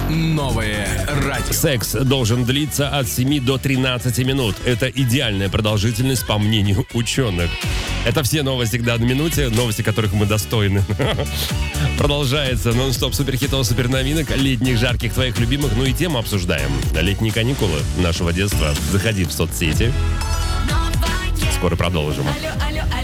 Новое радио. Секс должен длиться от 7 до 13 минут. Это идеальная продолжительность, по мнению ученых. Это все новости к данной минуте, новости, которых мы достойны. Продолжается нон-стоп суперхитов, суперновинок, летних жарких твоих любимых. Ну и тему обсуждаем. Летние каникулы нашего детства. Заходи в соцсети. Скоро продолжим.